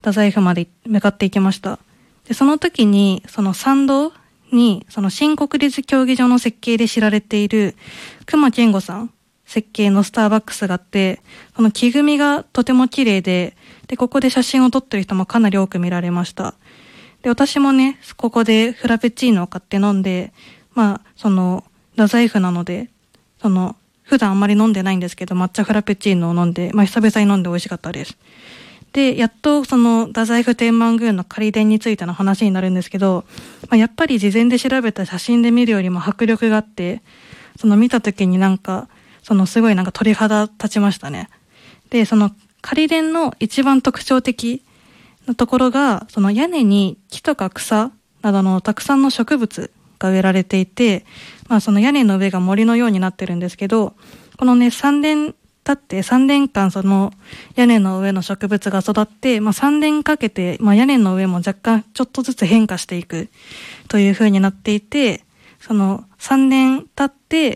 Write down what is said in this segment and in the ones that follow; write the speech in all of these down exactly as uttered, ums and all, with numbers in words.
太宰府まで向かっていきました。で、その時に、その参道に、その新国立競技場の設計で知られている隈研吾さん設計のスターバックスがあって、その木組みがとても綺麗で、で、ここで写真を撮ってる人もかなり多く見られました。で、私もね、ここでフラペチーノを買って飲んで、まあ、その、太宰府なので、その、普段あんまり飲んでないんですけど、抹茶フラペチーノを飲んで、まあ、久々に飲んで美味しかったです。で、やっとその太宰府天満宮の仮殿についての話になるんですけど、まあ、やっぱり事前で調べた写真で見るよりも迫力があって、その見た時になんか、そのすごいなんか鳥肌立ちましたね。で、その仮殿の一番特徴的なところが、その屋根に木とか草などのたくさんの植物が植えられていて、まあその屋根の上が森のようになってるんですけど、このね、さんねん経ってさんねんかんその屋根の上の植物が育って、まあさんねんかけて、まあ屋根の上も若干ちょっとずつ変化していくという風になっていて、そのさんねん経って、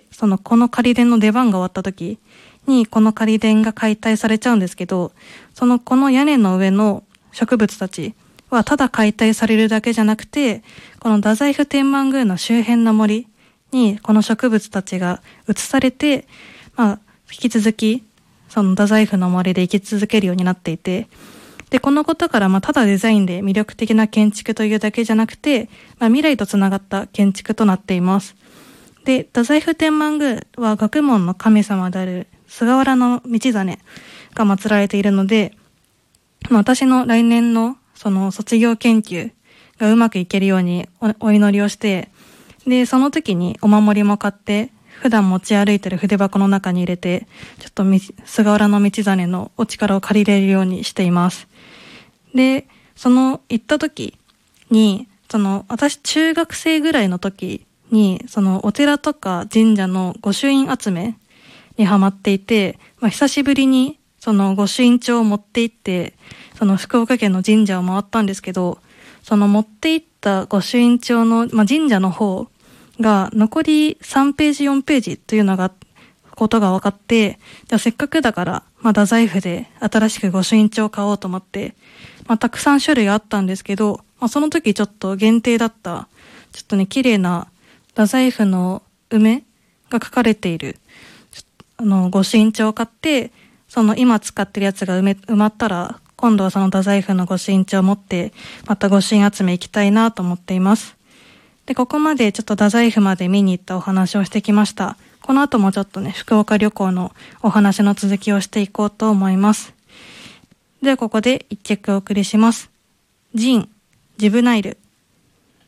そのこの仮殿の出番が終わった時にこの仮殿が解体されちゃうんですけど、そのこの屋根の上の植物たちはただ解体されるだけじゃなくて、この太宰府天満宮の周辺の森にこの植物たちが移されて、まあ引き続きその太宰府の森で生き続けるようになっていて、でこのことからまあただデザインで魅力的な建築というだけじゃなくて、まあ、未来とつながった建築となっています。で太宰府天満宮は学問の神様である菅原道真が祀られているので、まあ、私の来年のその卒業研究がうまくいけるように お, お祈りをして、でその時にお守りも買って普段持ち歩いてる筆箱の中に入れて、ちょっと菅原道真のお力を借りれるようにしています。でその行った時に、その私中学生ぐらいの時にそのお寺とか神社の御朱印集めにハマっていて、まあ、久しぶりにその御朱印帳を持って行ってその福岡県の神社を回ったんですけど、その持って行った御朱印帳の、まあ、神社の方が残りさんページよんページというのがことが分かって、じゃあせっかくだから、まあ、太宰府で新しく御朱印帳を買おうと思って、まあ、たくさん種類あったんですけど、まあ、その時ちょっと限定だったちょっとね綺麗な太宰府の梅が書かれているあの御朱印帳を買って、その今使ってるやつが埋め埋まったら今度はその太宰府の御朱印帳を持ってまた御朱印集め行きたいなと思っています。でここまでちょっと太宰府まで見に行ったお話をしてきました。この後もちょっとね福岡旅行のお話の続きをしていこうと思います。ではここで一曲お送りします。ジン、ジブナイル。